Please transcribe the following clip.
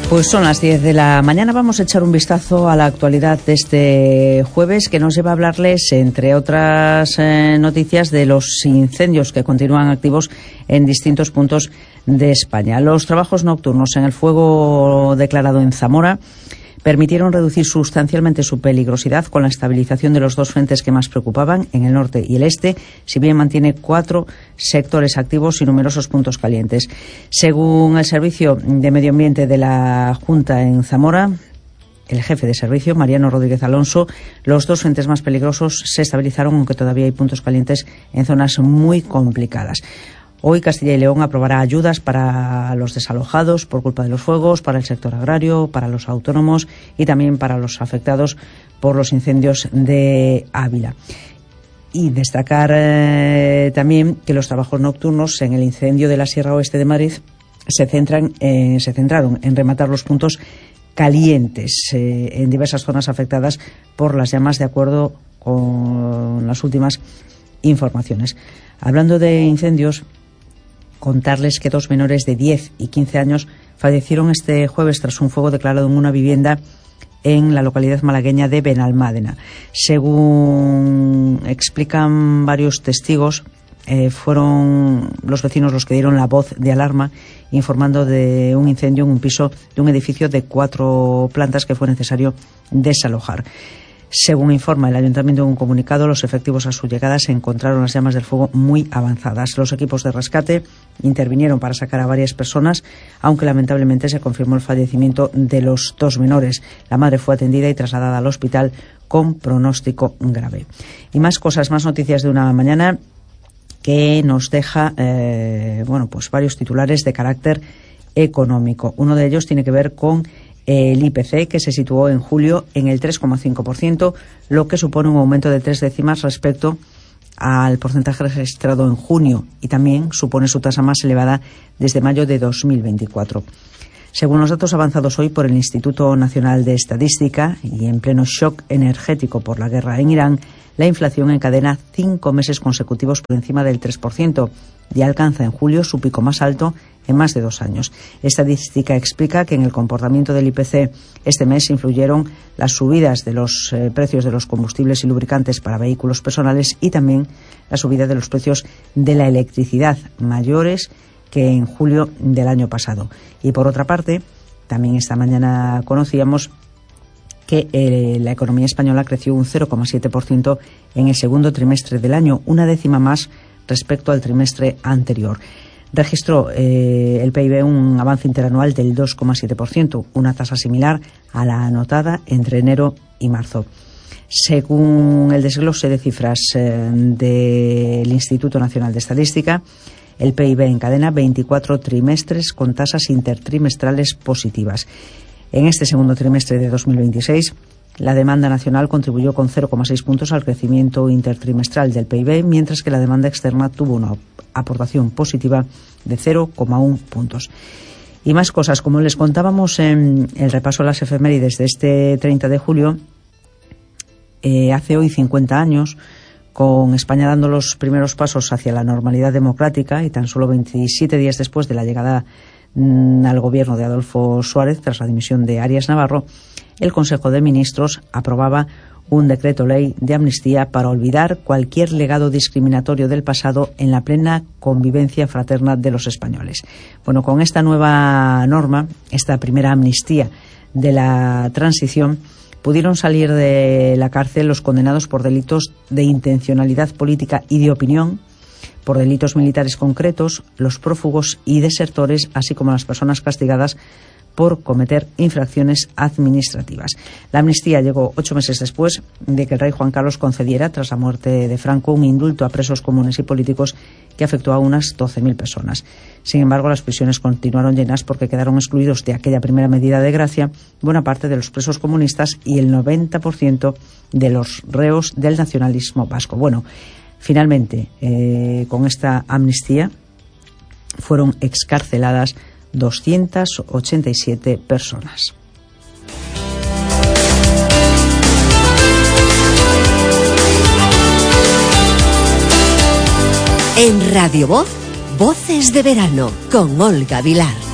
Pues son las 10 de la mañana. Vamos a echar un vistazo a la actualidad de este jueves, que nos lleva a hablarles, entre otras noticias, de los incendios que continúan activos en distintos puntos de España. Los trabajos nocturnos en el fuego declarado en Zamora permitieron reducir sustancialmente su peligrosidad con la estabilización de los dos frentes que más preocupaban, en el norte y el este, si bien mantiene 4 sectores activos y numerosos puntos calientes. Según el Servicio de Medio Ambiente de la Junta en Zamora, el jefe de servicio, Mariano Rodríguez Alonso, los dos frentes más peligrosos se estabilizaron, aunque todavía hay puntos calientes en zonas muy complicadas. Hoy Castilla y León aprobará ayudas para los desalojados por culpa de los fuegos, para el sector agrario, para los autónomos y también para los afectados por los incendios de Ávila. Y destacar también que los trabajos nocturnos en el incendio de la Sierra Oeste de Madrid se centraron en rematar los puntos calientes en diversas zonas afectadas por las llamas, de acuerdo con las últimas informaciones. Hablando de incendios, contarles que 2 menores de 10 y 15 años fallecieron este jueves tras un fuego declarado en una vivienda en la localidad malagueña de Benalmádena. Según explican varios testigos, fueron los vecinos los que dieron la voz de alarma, informando de un incendio en un piso de un edificio de 4 plantas que fue necesario desalojar. Según informa el Ayuntamiento en un comunicado, los efectivos a su llegada se encontraron las llamas del fuego muy avanzadas. Los equipos de rescate intervinieron para sacar a varias personas, aunque lamentablemente se confirmó el fallecimiento de los 2 menores. La madre fue atendida y trasladada al hospital con pronóstico grave. Y más cosas, más noticias de una mañana que nos deja pues varios titulares de carácter económico. Uno de ellos tiene que ver con el IPC, que se situó en julio en el 3,5%, lo que supone un aumento de 3 décimas respecto al porcentaje registrado en junio, y también supone su tasa más elevada desde mayo de 2024. Según los datos avanzados hoy por el Instituto Nacional de Estadística, y en pleno shock energético por la guerra en Irán, la inflación encadena 5 meses consecutivos por encima del 3% y alcanza en julio su pico más alto en más de 2 años. Estadística explica que en el comportamiento del IPC este mes influyeron las subidas de los precios de los combustibles y lubricantes para vehículos personales y también la subida de los precios de la electricidad, mayores que en julio del año pasado. Y por otra parte, también esta mañana conocíamos que la economía española creció un 0,7% en el segundo trimestre del año, una décima más respecto al trimestre anterior. Registró el PIB un avance interanual del 2,7%, una tasa similar a la anotada entre enero y marzo. Según el desglose de cifras del Instituto Nacional de Estadística, el PIB encadena 24 trimestres con tasas intertrimestrales positivas. En este segundo trimestre de 2026, la demanda nacional contribuyó con 0,6 puntos al crecimiento intertrimestral del PIB, mientras que la demanda externa tuvo una aportación positiva de 0,1 puntos. Y más cosas, como les contábamos en el repaso a las efemérides de este 30 de julio, hace hoy 50 años, con España dando los primeros pasos hacia la normalidad democrática y tan solo 27 días después de la llegada al gobierno de Adolfo Suárez tras la dimisión de Arias Navarro, el Consejo de Ministros aprobaba un decreto ley de amnistía para olvidar cualquier legado discriminatorio del pasado en la plena convivencia fraterna de los españoles. Bueno, con esta nueva norma, esta primera amnistía de la transición, pudieron salir de la cárcel los condenados por delitos de intencionalidad política y de opinión, por delitos militares concretos, los prófugos y desertores, así como las personas castigadas por cometer infracciones administrativas. La amnistía llegó 8 meses después de que el rey Juan Carlos concediera, tras la muerte de Franco, un indulto a presos comunes y políticos que afectó a unas 12.000 personas. Sin embargo, las prisiones continuaron llenas porque quedaron excluidos de aquella primera medida de gracia buena parte de los presos comunistas y el 90% de los reos del nacionalismo vasco. Bueno, finalmente, con esta amnistía fueron excarceladas 287 personas. En Radio Voz, Voces de Verano, con Olga Vilar.